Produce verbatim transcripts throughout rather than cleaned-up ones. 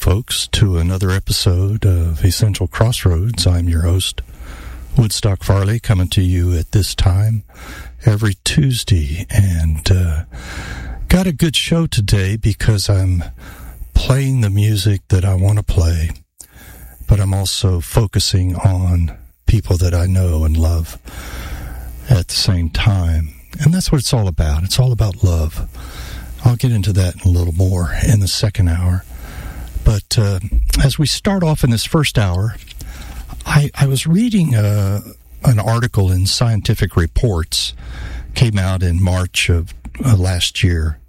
folks, to another episode of Essential Crossroads. I'm your host, Woodstock Farley, coming to you at this time every Tuesday. And uh, got a good show today because I'm playing the music that I want to play, but I'm also focusing on people that I know and love at the same time. And that's what it's all about. It's all about love. I'll get into that in a little more in the second hour. But uh, as we start off in this first hour, I, I was reading uh, an article in Scientific Reports, came out in March of uh, last year.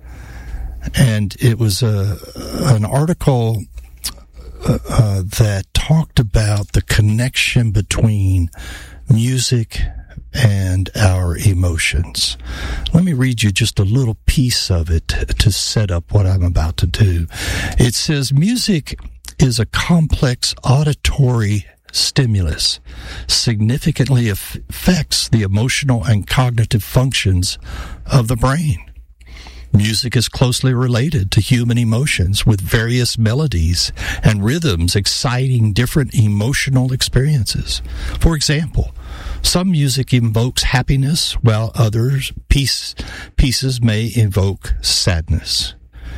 And it was uh, an article uh, uh, that talked about the connection between music and our emotions. Let me read you just a little piece of it to set up what I'm about to do. It says, music is a complex auditory stimulus, significantly affects the emotional and cognitive functions of the brain. Music is closely related to human emotions, with various melodies and rhythms exciting different emotional experiences. For example, some music invokes happiness, while others piece, pieces may evoke sadness.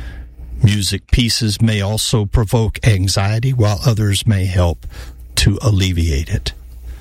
Music pieces may also provoke anxiety, while others may help to alleviate it.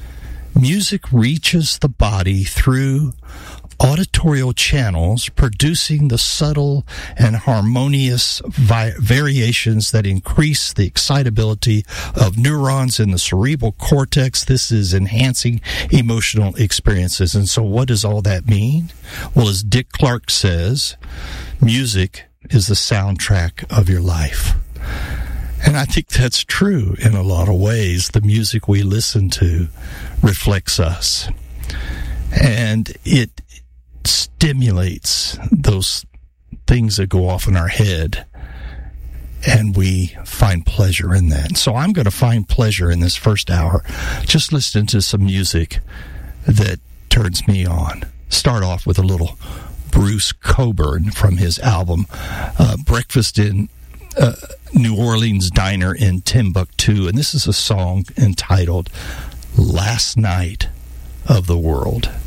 Music reaches the body through auditorial channels, producing the subtle and harmonious vi- variations that increase the excitability of neurons in the cerebral cortex. This is enhancing emotional experiences. And so what does all that mean? Well, as Dick Clark says, music is the soundtrack of your life. And I think that's true in a lot of ways. The music we listen to reflects us. And it stimulates those things that go off in our head, and we find pleasure in that. So I'm going to find pleasure in this first hour just listening to some music that turns me on. Start off with a little Bruce Cockburn from his album uh, Breakfast in uh, New Orleans Diner in Timbuktu, and this is a song entitled Last Night of the World.